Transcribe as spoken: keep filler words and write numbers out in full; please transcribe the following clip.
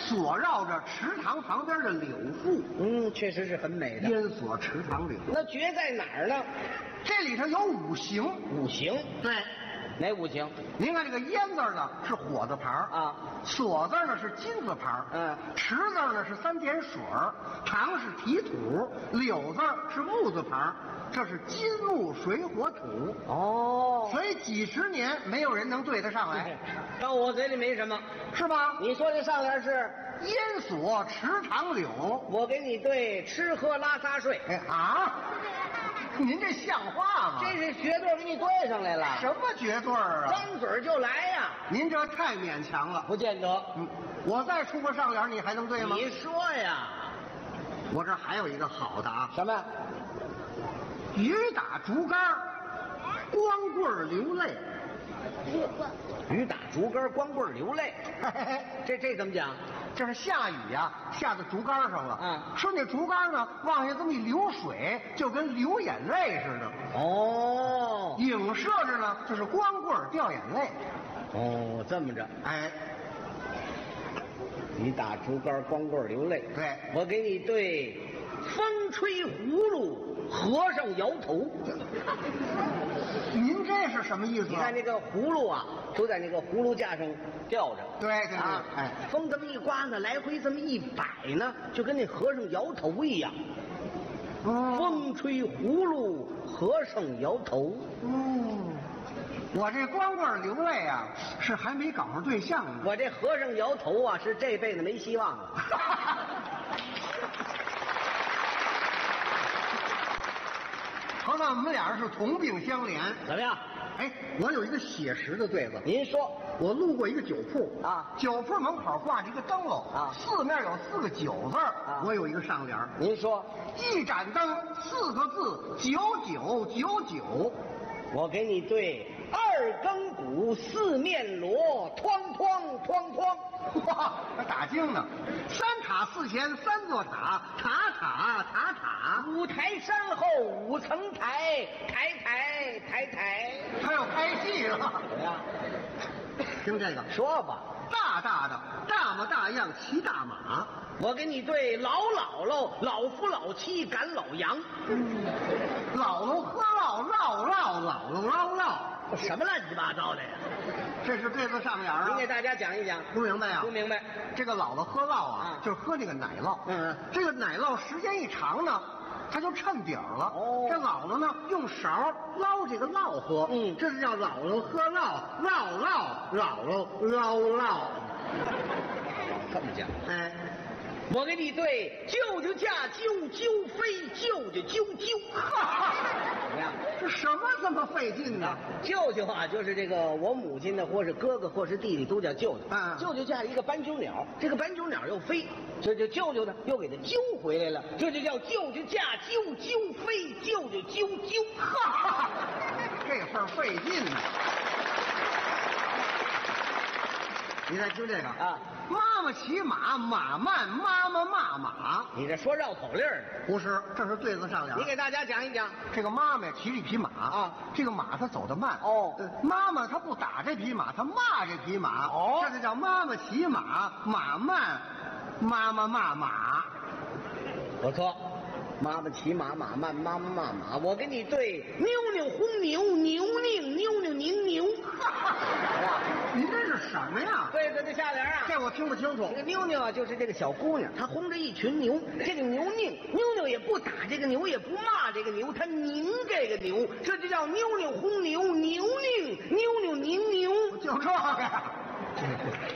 锁绕着池塘旁边的柳树。 嗯，确实是很美的。 烟锁池塘柳。 那绝在哪儿呢？ 这里头有五行。 五行？对。哪五行？ 您看这个烟字呢是火字旁啊，锁字呢是金字旁，嗯，池字呢是三点水，塘是提土，柳字是木字旁，这是金木水火土。哦，所以几十年没有人能对得上来。 到我嘴里没什么， 是吧？ 你说这上联是烟锁池塘柳， 我给你对吃喝拉撒睡。 哎啊！您这像话吗？ 这是绝对给你对上来了。 什么绝对啊？ 张嘴就来呀！ 您这太勉强了。 不见得。 嗯，我再出个上联，你还能对吗？ 你说呀。 我这还有一个好的啊。 什么？ 雨打竹竿，光棍流泪。 雨打竹竿，光棍流泪。这这怎么讲？ 这是下雨呀、啊，下到竹竿上了。嗯，说那竹竿呢，往下这么一流水，就跟流眼泪似的。哦，影射着呢，就是光棍掉眼泪。 哦，这么着，哎，你打竹竿，光棍流泪。对，我给你对，风吹葫芦，和尚摇头。 您这是什么意思、啊？ 你看这个葫芦啊，都在那个葫芦架上吊着。 对对对，啊、 哎，风这么一刮呢，来回这么一摆呢，就跟那和尚摇头一样。嗯、风吹葫芦，和尚摇头。 嗯，我这光棍流泪啊，是还没搞上对象呢。 我这和尚摇头啊，是这辈子没希望了。 好像我们俩是同病相怜。 怎么样？ 哎，我有一个写实的对子。 您说。 我路过一个酒铺啊， 酒铺门口挂着一个灯笼啊，四面有四个九字啊。我有一个上联。 您说。 一盏灯，四个字，九九九九。 我给你对，二更鼓，四面锣，哐哐哐哐。 哇，还打经呢！三塔四前三座塔，塔塔塔塔。 五台山后五层台，台台台台。 还有开戏了。 怎么样？ 听这个， 说吧。 大大的大模大样骑大马， 我给你对老姥姥老夫老妻赶老羊。 姥姥喝唠唠唠姥姥唠唠， 什么乱七八糟的呀？ 这是这个上联啊。 您给大家讲一讲。 不明白啊？ 不明白。 这个姥姥喝唠啊，嗯、就是喝这个奶酪。嗯，这个奶酪时间一长呢，它就衬底儿了。哦，这姥姥呢用勺捞这个烙喝。嗯，这是叫姥姥喝烙，烙烙姥姥唠唠。 这么讲。哎。我给你对，舅舅驾啾啾飞，舅舅啾啾。怎么样？ 这什么这么费劲呢？ 舅舅啊，就是这个我母亲的，或是哥哥，或是弟弟，都叫舅舅。嗯，舅舅驾了一个斑鸠鸟，这个斑鸠鸟又飞，这这舅舅呢又给它揪回来了，这就叫舅舅驾啾啾飞，舅舅啾啾。 哈，这事儿费劲呢。你再听这个啊，妈妈骑马，马慢，妈妈骂马。 你这说绕口令呢？ 不是，这是对子上联。 你给大家讲一讲。 这个妈妈骑着一匹马啊，这个马它走得慢。哦，妈妈她不打这匹马，她骂这匹马。哦，这就叫妈妈骑马，马慢，妈妈骂马。 不错。妈妈骑马，马慢，妈妈骂马。我给你对，妞妞轰牛，牛拧，妞妞拧牛。 您这是什么呀？ 对对对，下联啊， 这我听不清楚。 这个妞妞啊，就是这个小姑娘，她轰着一群牛，这个牛拧，妞妞也不打这个牛，也不骂这个牛，她拧这个牛，这就叫妞妞轰牛，牛拧，妞妞拧牛， 就这个。